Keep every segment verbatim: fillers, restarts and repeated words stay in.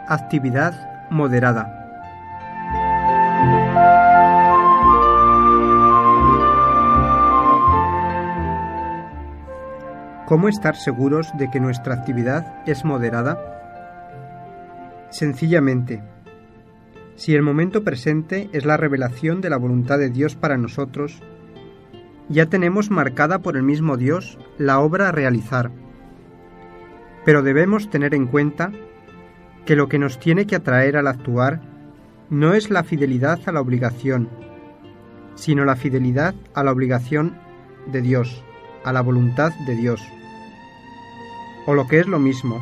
actividad moderada. ¿Cómo estar seguros de que nuestra actividad es moderada? Sencillamente, si el momento presente es la revelación de la voluntad de Dios para nosotros, ya tenemos marcada por el mismo Dios la obra a realizar. Pero debemos tener en cuenta que lo que nos tiene que atraer al actuar no es la fidelidad a la obligación, sino la fidelidad a la obligación de Dios, a la voluntad de Dios. O lo que es lo mismo,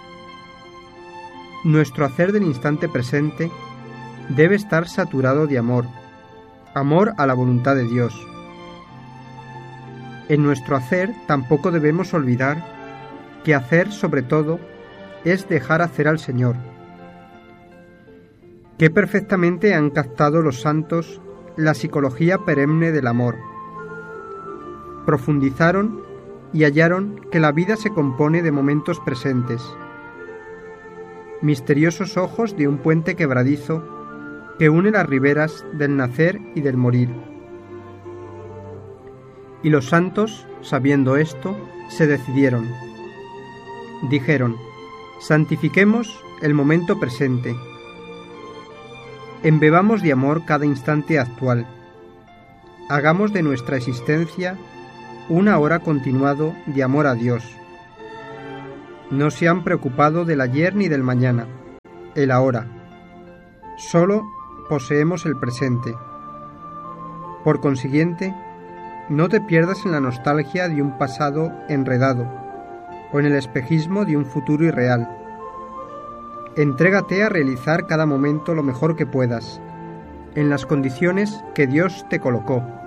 nuestro hacer del instante presente debe estar saturado de amor, amor a la voluntad de Dios. En nuestro hacer tampoco debemos olvidar que hacer, sobre todo, es dejar hacer al Señor. Qué perfectamente han captado los santos la psicología perenne del amor. Profundizaron y hallaron que la vida se compone de momentos presentes, misteriosos ojos de un puente quebradizo que une las riberas del nacer y del morir. Y los santos, sabiendo esto, se decidieron. Dijeron: santifiquemos el momento presente. Embebamos de amor cada instante actual. Hagamos de nuestra existencia una hora continuado de amor a Dios. No se han preocupado del ayer ni del mañana, el ahora. Solo poseemos el presente. Por consiguiente, no te pierdas en la nostalgia de un pasado enredado o en el espejismo de un futuro irreal. Entrégate a realizar cada momento lo mejor que puedas, en las condiciones que Dios te colocó.